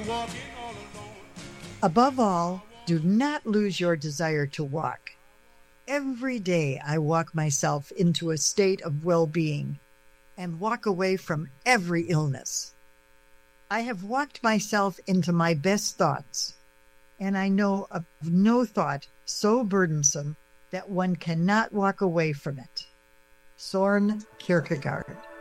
Above all, do not lose your desire to walk. Every day I walk myself into a state of well-being and walk away from every illness. I have walked myself into my best thoughts, and I know of no thought so burdensome that one cannot walk away from it. Soren Kierkegaard.